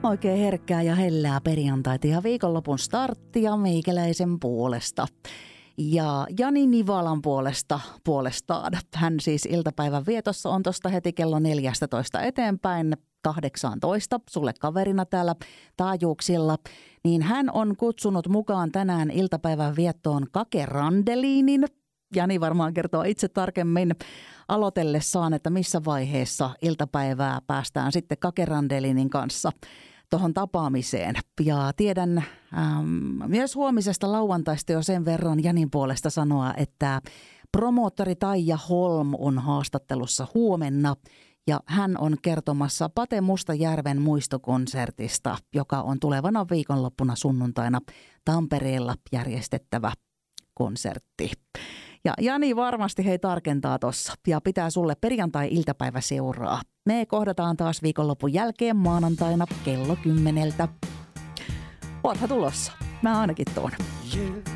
Oikein herkkää ja hellää perjantaita ja viikonlopun starttia meikäläisen puolesta. Ja Jani Nivalan puolestaan. Hän siis iltapäivän vietossa on tuosta heti kello 14 eteenpäin 18 sulle kaverina täällä taajuuksilla. Niin hän on kutsunut mukaan tänään iltapäivän viettoon Kake Randeliinin. Jani varmaan kertoo itse tarkemmin aloitellessaan, että missä vaiheessa iltapäivää päästään sitten Kake Randelinin kanssa tuohon tapaamiseen. Ja tiedän myös huomisesta lauantaista jo sen verran Janin puolesta sanoa, että promoottori Taija Holm on haastattelussa huomenna. Ja hän on kertomassa Pate Mustajärven muistokonsertista, joka on tulevana viikonloppuna sunnuntaina Tampereella järjestettävä konsertti. Ja Jani varmasti tarkentaa tossa ja pitää sulle perjantai-iltapäivä seuraa. Me kohdataan taas viikonlopun jälkeen maanantaina kello 10. Oothan tulossa. Mä ainakin tuon.